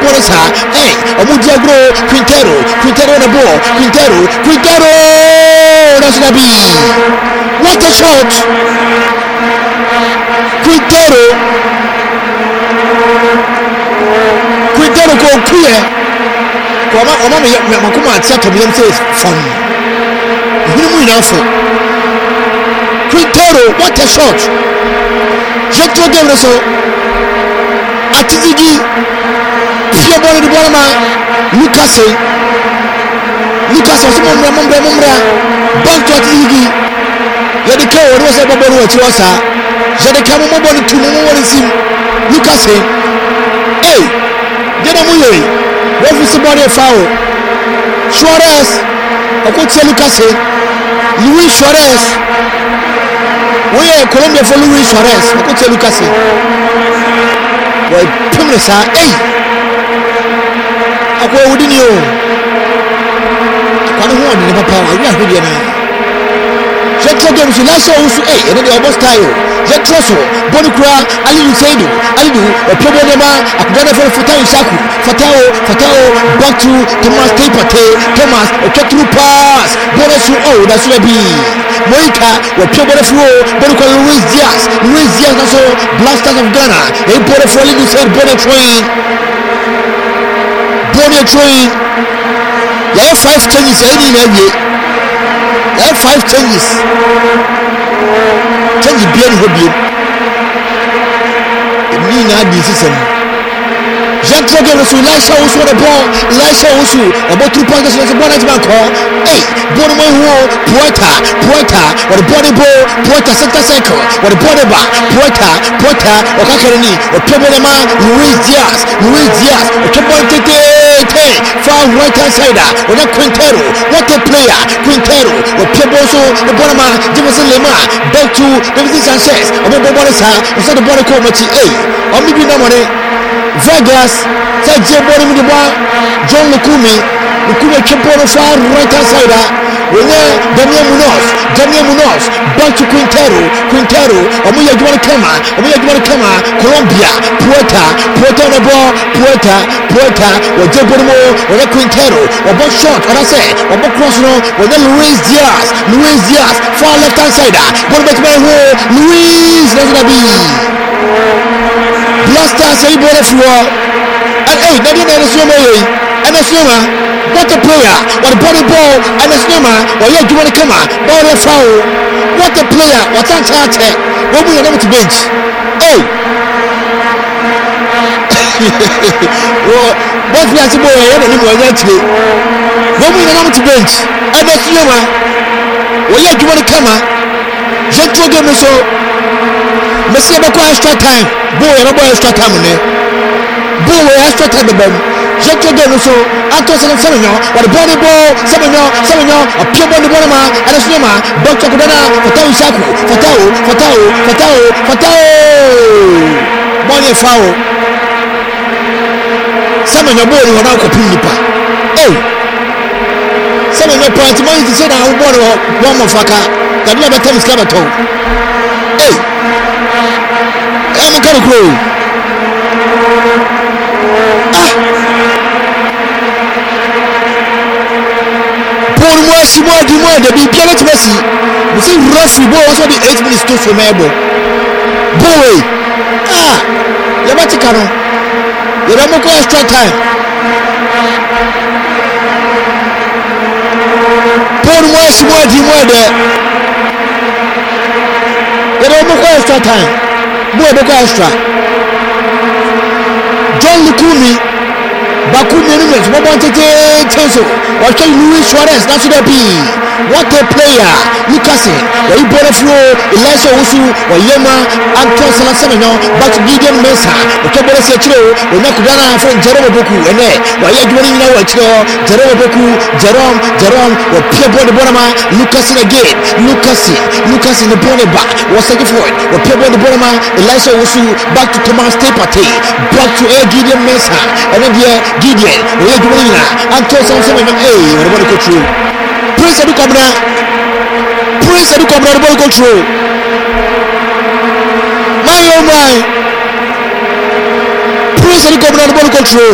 Bonesa. Hey, Omudiagro, Quintero the ball. Quintero. That's gonna be. What a shot! Quintero go clear. Oma me makuma atia to me say from. Hunu enough. Quintero, what a shot! Jetro game so. Atizigi. Fio ball the ball man. Lucas was mumra. Back to Atizigi. Yadi ka wo se babo wo ti osa. Yadi ka mo ball to mo won sim. Lucas hey. Get a muye. What is the body foul? Suarez. Okotie Lucas. Luis Suarez. We are Colombia for Luis Suarez. Okotie Lucas. Boy, Pumesa. Hey. Akwa wudini o. Kwani ho ni papa wa wi ahwe na. Jetro games last show also hey, and the almost tire. Jetro so Bonukura Ali Usaidu Opobonema Akudana for Fatao back to Thomas Tepate Thomas Oketru pass Bonesu that's what be Moika Opobonefro Bonukura Luis Diaz also Blasters of Ghana they put a falling to say Bonnet train there are 5 changes there are 5 changes change bien hobby ni na di season Jetro game so Elisha also the ball Elisha also about 2 points so the ball at back hey ball mo ho Poeta or the body ball Poeta center circle or the body back Poeta or Kakarani or Pebonema Luis Diaz or Kebon Tete far right hand side or the Quintero what a player Quintero or Peboso the Bonema Jefferson Lema back to David Sanchez or the Bonesa or the body call Machi or maybe no money Vegas said Jebon with the ball John Lukumi Chapona far right hand side Daniel Munoz back to Quintero Omuya Gwana Kama Colombia Poeta on the ball Poeta or Jebonmo or the Quintero or both shot or I say or both cross no or then Luis Diaz far left hand side ball back to Luis that's gonna be Blasters say ball floor and hey and what a player or the body ball and the snowman or you want to come ball a foul what a player what a chance what we are to bench oh what we are to boy and what we are to bench and the snowman or you want to come Jetro game so Messi extra time boy extra time extra time the bomb Jetro game so Atos and Semenyo or the body ball Semenyo a pure body ball man and a snowman back to Kudana Fatao money foul Semenyo boy you now copy nipa hey Semenyo point money to say that one more faka that never tell is clever too hey I'm going to grow More the be Pianet Messi. We say roughly boy also be 8 minutes to for Mabo. Boy. Yabatikano. You don't go extra time. Paul was more there. You don't go extra time. Boy go extra. John Lukumi Bakumi Nunes, Tenso, or Luis Suarez, that's what be. What a player, Lucasen, or you bought a flow, Elisha Usu, or Yema, Anton Salasamino, but Gideon Mesa, or Kabula Setro, or Nakudana from Jerome Boku, and there, while you're doing now, Jerome Boku, Jerome, or Pierre Bonama, Lucasen again, Lucasen the Boneba, was second for it, or Pierre Bonama, Elisha Usu, back to Thomas Tepate, back to Gideon Mesa, and then Gideon, we're doing that. I'm told something like, hey, what about the control? Prince Edu Kabra, the ball control. My oh my. Prince Edu Kabra, the ball control.